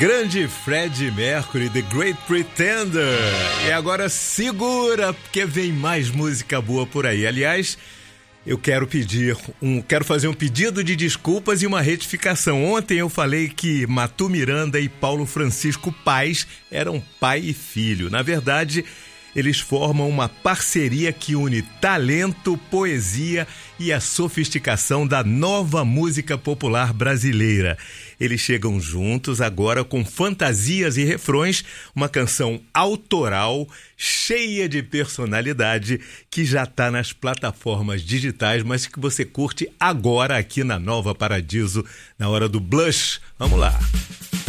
Grande Freddie Mercury, The Great Pretender. E agora segura, porque vem mais música boa por aí. Aliás, eu quero fazer um pedido de desculpas e uma retificação. Ontem eu falei que Matu Miranda e Paulo Francisco Paes eram pai e filho. Na verdade, eles formam uma parceria que une talento, poesia e a sofisticação da nova música popular brasileira. Eles chegam juntos agora com Fantasias e Refrões, uma canção autoral, cheia de personalidade, que já está nas plataformas digitais, mas que você curte agora aqui na Nova Paradiso, na hora do Blush. Vamos lá!